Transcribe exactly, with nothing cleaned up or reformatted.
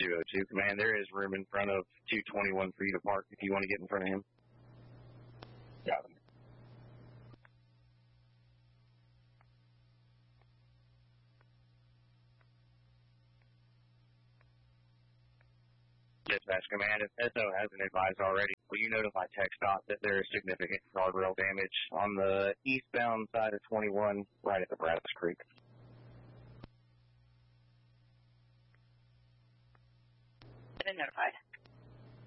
two oh two, Command. There is room in front of two twenty-one for you to park if you want to get in front of him. Got him. Dispatch Command, if S O hasn't advised already, will you notify TxDOT that there is significant guardrail damage on the eastbound side of twenty-one right at the Brazos Creek? Been notified.